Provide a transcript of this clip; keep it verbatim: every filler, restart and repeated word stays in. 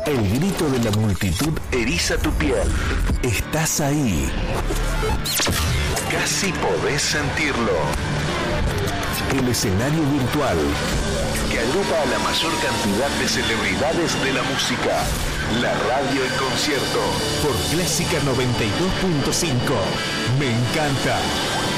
El grito de la multitud eriza tu piel. Estás ahí. Casi podés sentirlo. El escenario virtual que agrupa a la mayor cantidad de celebridades de la música. La radio en concierto por Clásica noventa y dos punto cinco. Me encanta.